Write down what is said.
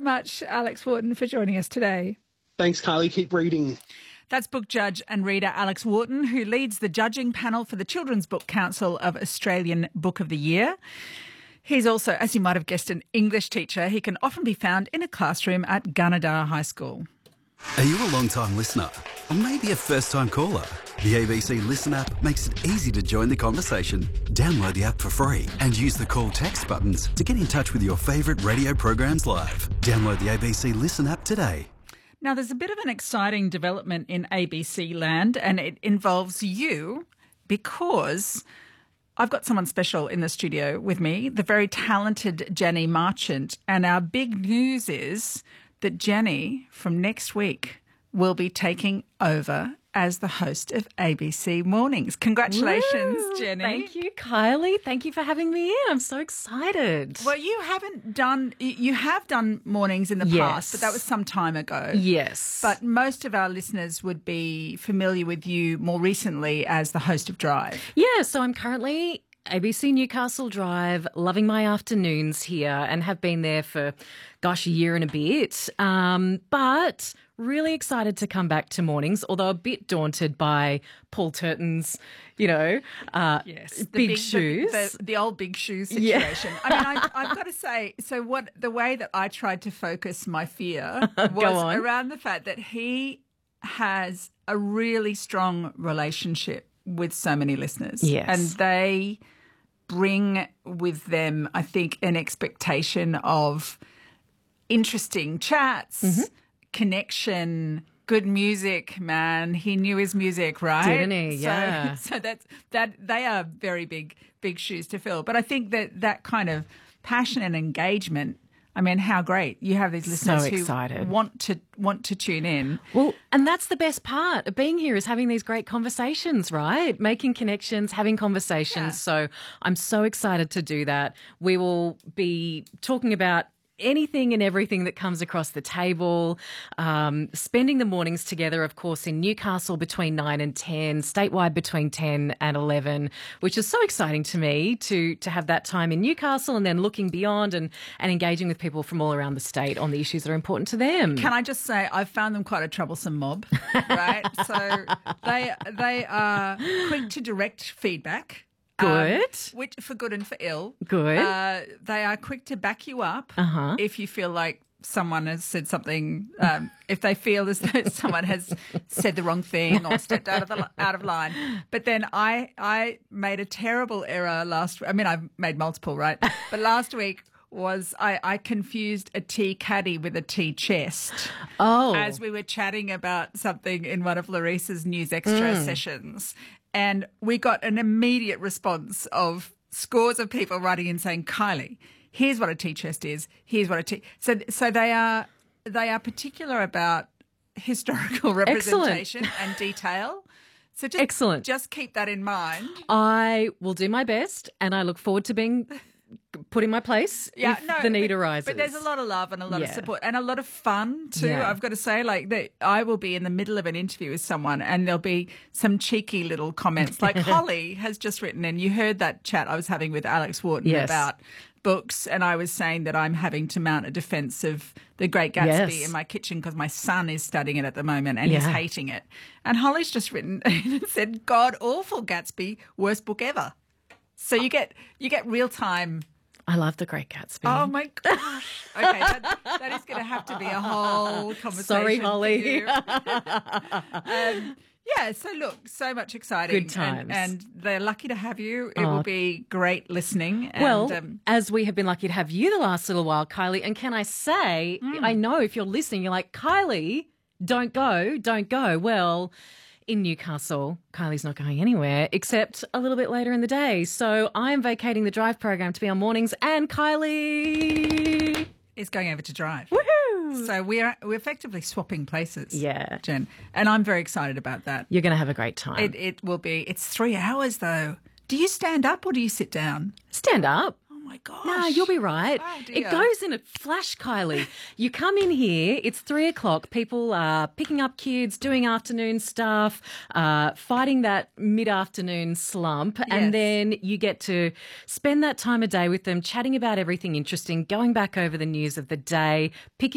much, Alex Wharton, for joining us today. Thanks, Kylie. Keep reading. That's book judge and reader Alex Wharton, who leads the judging panel for the Children's Book Council of Australian Book of the Year. He's also, as you might have guessed, an English teacher. He can often be found in a classroom at Gunnedah High School. Are you a long-time listener? Or maybe a first-time caller? The ABC Listen app makes it easy to join the conversation. Download the app for free and use the call text buttons to get in touch with your favourite radio programs live. Download the ABC Listen app today. Now, there's a bit of an exciting development in ABC land, and it involves you because I've got someone special in the studio with me, the very talented Jenny Marchant, and our big news is that Jenny, from next week, will be taking over as the host of ABC Mornings. Congratulations, Woo! Jenny. Thank you, Kylie. Thank you for having me in. I'm so excited. Well, you have done mornings in the past, but that was some time ago. Yes. But most of our listeners would be familiar with you more recently as the host of Drive. Yeah, so I'm currently ABC Newcastle Drive, loving my afternoons here and have been there for, a year and a bit. But really excited to come back to mornings, although a bit daunted by Paul Turton's, big shoes. The old big shoes situation. Yeah. I mean, I've got to say, the way that I tried to focus my fear was around the fact that he has a really strong relationship with so many listeners. Yes. And they bring with them, I think, an expectation of interesting chats, connection, good music, man. He knew his music, right? Didn't he? Yeah. So they are very big shoes to fill. But I think that kind of passion and engagement, I mean, how great. You have these listeners who want to tune in. Well, and that's the best part of being here is having these great conversations, right? Making connections, having conversations. Yeah. So I'm so excited to do that. We will be talking about anything and everything that comes across the table, spending the mornings together, of course, in Newcastle between 9 and 10, statewide between 10 and 11, which is so exciting to me to have that time in Newcastle and then looking beyond and engaging with people from all around the state on the issues that are important to them. Can I just say I've found them quite a troublesome mob, right? So they are quick to direct feedback. Good. Which for good and for ill. Good. They are quick to back you up if you feel like someone has said something, if they feel as though someone has said the wrong thing or stepped out of line. But then I made a terrible error last week. I mean, I've made multiple, right? But last week was I confused a tea caddy with a tea chest. Oh. As we were chatting about something in one of Larissa's News Extra sessions. And we got an immediate response of scores of people writing in saying, Kylie, here's what a tea chest is. Here's what a tea. So they are particular about historical representation and detail. So just keep that in mind. I will do my best, and I look forward to being put in my place if the need arises. But there's a lot of love and a lot of support and a lot of fun too. Yeah. I've got to say, I will be in the middle of an interview with someone and there'll be some cheeky little comments. Like Holly has just written, and you heard that chat I was having with Alex Wharton about books, and I was saying that I'm having to mount a defence of The Great Gatsby in my kitchen because my son is studying it at the moment and he's hating it. And Holly's just written and said, God awful Gatsby, worst book ever. So you get real time. I love The Great Gatsby. Oh my gosh! Okay, that is going to have to be a whole conversation. Sorry, Holly. So look, so much exciting. Good times. And they're lucky to have you. It will be great listening. And, well, as we have been lucky to have you the last little while, Kylie, and can I say, I know if you're listening, you're like, Kylie, don't go. Well, in Newcastle, Kylie's not going anywhere except a little bit later in the day. So I'm vacating the Drive program to be on mornings, and Kylie is going over to Drive. Woohoo! So we're effectively swapping places. Yeah. Jen. And I'm very excited about that. You're going to have a great time. It will be. It's 3 hours though. Do you stand up or do you sit down? Stand up. Oh my gosh. No, you'll be right. Oh, dear. It goes in a flash, Kylie. You come in here, it's 3:00. People are picking up kids, doing afternoon stuff, fighting that mid-afternoon slump, and then you get to spend that time of day with them, chatting about everything interesting, going back over the news of the day, picking